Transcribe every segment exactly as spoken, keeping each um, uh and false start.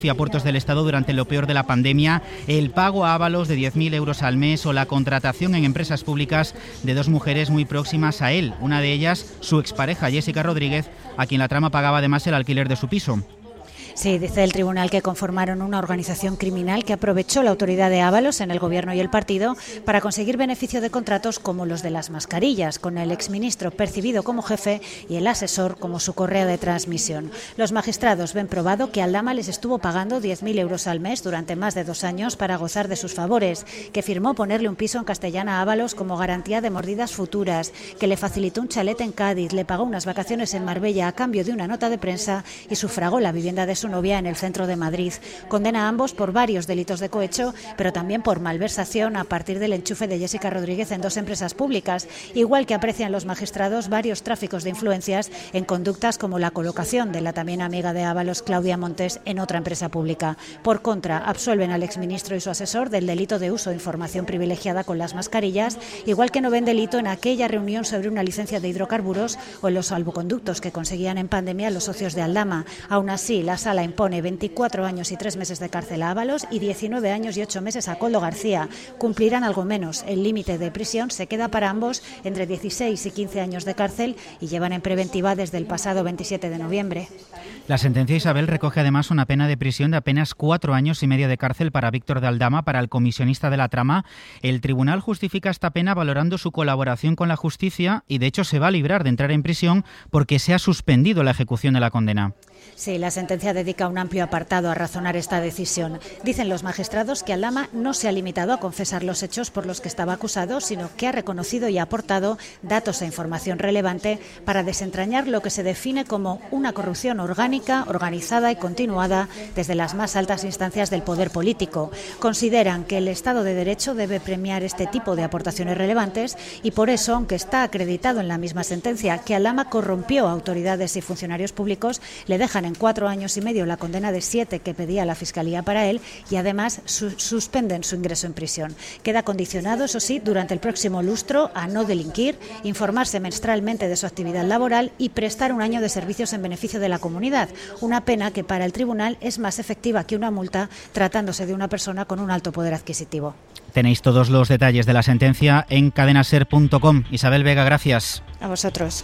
a puertos del Estado durante lo peor de la pandemia, el pago a Ábalos de diez mil euros al mes o la contratación en empresas públicas de dos mujeres muy próximas a él, una de ellas su expareja Jessica Rodríguez, a quien la trama pagaba además el alquiler de su piso. Sí, dice el tribunal que conformaron una organización criminal que aprovechó la autoridad de Ábalos en el gobierno y el partido para conseguir beneficio de contratos como los de las mascarillas, con el exministro percibido como jefe y el asesor como su correa de transmisión. Los magistrados ven probado que Aldama les estuvo pagando diez mil euros al mes durante más de dos años para gozar de sus favores, que firmó ponerle un piso en Castellana a Ábalos como garantía de mordidas futuras, que le facilitó un chalet en Cádiz, le pagó unas vacaciones en Marbella a cambio de una nota de prensa y sufragó la vivienda de su novia en el centro de Madrid. Condena a ambos por varios delitos de cohecho, pero también por malversación a partir del enchufe de Jessica Rodríguez en dos empresas públicas, igual que aprecian los magistrados varios tráficos de influencias en conductas como la colocación de la también amiga de Ábalos, Claudia Montes, en otra empresa pública. Por contra, absuelven al exministro y su asesor del delito de uso de información privilegiada con las mascarillas, igual que no ven delito en aquella reunión sobre una licencia de hidrocarburos o en los salvoconductos que conseguían en pandemia los socios de Aldama. Aún así, la sala impone veinticuatro años y tres meses de cárcel a Ábalos y diecinueve años y ocho meses a Koldo García. Cumplirán algo menos. El límite de prisión se queda para ambos entre dieciséis y quince años de cárcel y llevan en preventiva desde el pasado veintisiete de noviembre. La sentencia, Isabel, recoge además una pena de prisión de apenas cuatro años y medio de cárcel para Víctor de Aldama, para el comisionista de la trama. El tribunal justifica esta pena valorando su colaboración con la justicia y, de hecho, se va a librar de entrar en prisión porque se ha suspendido la ejecución de la condena. Sí, la sentencia dedica un amplio apartado a razonar esta decisión. Dicen los magistrados que Aldama no se ha limitado a confesar los hechos por los que estaba acusado, sino que ha reconocido y ha aportado datos e información relevante para desentrañar lo que se define como una corrupción orgánica, organizada y continuada desde las más altas instancias del poder político. Consideran que el Estado de Derecho debe premiar este tipo de aportaciones relevantes y por eso, aunque está acreditado en la misma sentencia que Aldama corrompió a autoridades y funcionarios públicos, le dejan en cuatro años y medio la condena de siete que pedía la Fiscalía para él y además su- suspenden su ingreso en prisión. Queda condicionado, eso sí, durante el próximo lustro a no delinquir, informarse menstrualmente de su actividad laboral y prestar un año de servicios en beneficio de la comunidad. Una pena que para el tribunal es más efectiva que una multa tratándose de una persona con un alto poder adquisitivo. Tenéis todos los detalles de la sentencia en cadenaser punto com. Isabel Vega, gracias. A vosotros.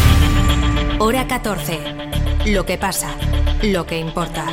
Hora catorce. Lo que pasa, lo que importa.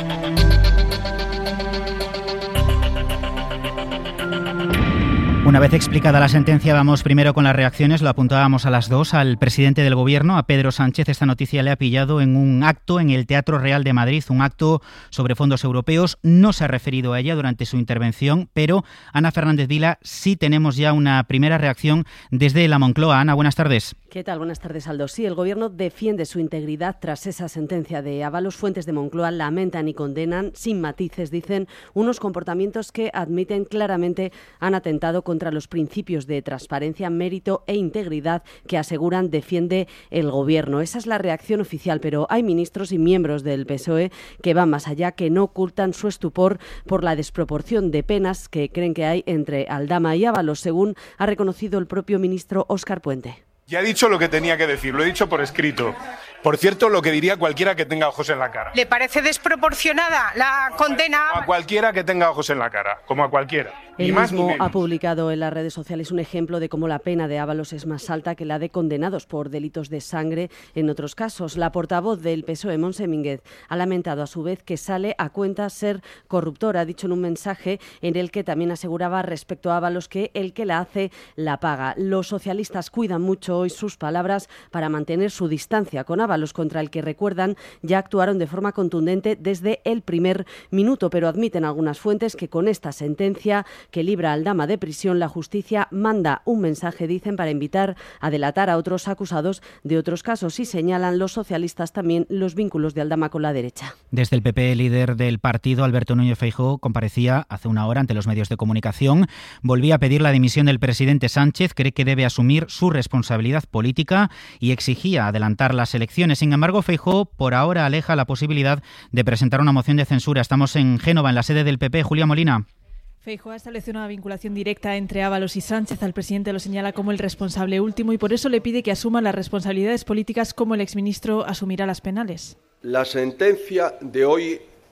Una vez explicada la sentencia, vamos primero con las reacciones. Lo apuntábamos a las dos. Al presidente del Gobierno, a Pedro Sánchez, esta noticia le ha pillado en un acto en el Teatro Real de Madrid, un acto sobre fondos europeos. No se ha referido a ella durante su intervención, pero Ana Fernández Vila, sí tenemos ya una primera reacción desde la Moncloa. Ana, buenas tardes. ¿Qué tal? Buenas tardes, Aldo. Sí, el Gobierno defiende su integridad tras esa sentencia de Ábalos. Fuentes de Moncloa lamentan y condenan, sin matices, dicen, unos comportamientos que admiten claramente han atentado contra los principios de transparencia, mérito e integridad que aseguran defiende el Gobierno. Esa es la reacción oficial, pero hay ministros y miembros del P S O E que van más allá, que no ocultan su estupor por la desproporción de penas que creen que hay entre Aldama y Ábalos, según ha reconocido el propio ministro Óscar Puente. Ya he dicho lo que tenía que decir, lo he dicho por escrito. Por cierto, lo que diría cualquiera que tenga ojos en la cara. ¿Le parece desproporcionada la condena? A cualquiera que tenga ojos en la cara, como a cualquiera. Él mismo ha publicado en las redes sociales un ejemplo de cómo la pena de Ábalos es más alta que la de condenados por delitos de sangre en otros casos. La portavoz del P S O E, Montse Mínguez, ha lamentado a su vez que sale a cuenta ser corruptor. Ha dicho en un mensaje en el que también aseguraba respecto a Ábalos que el que la hace la paga. Los socialistas cuidan mucho hoy sus palabras para mantener su distancia con Ábalos, contra el que, recuerdan, ya actuaron de forma contundente desde el primer minuto, pero admiten algunas fuentes que con esta sentencia que libra a Aldama de prisión, la justicia manda un mensaje, dicen, para invitar a delatar a otros acusados de otros casos, y señalan los socialistas también los vínculos de Aldama con la derecha. Desde el P P, el líder del partido, Alberto Núñez Feijóo, comparecía hace una hora ante los medios de comunicación. Volvía a pedir la dimisión del presidente Sánchez, cree que debe asumir su responsabilidad política y exigía adelantar las elecciones. Sin embargo, Feijóo por ahora aleja la posibilidad de presentar una moción de censura. Estamos en Génova, en la sede del P P. Julia Molina. Feijóo ha establecido una vinculación directa entre Ábalos y Sánchez. Al presidente lo señala como el responsable último y por eso le pide que asuma las responsabilidades políticas, como el exministro asumirá las penales. La sentencia de hoy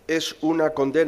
es una condena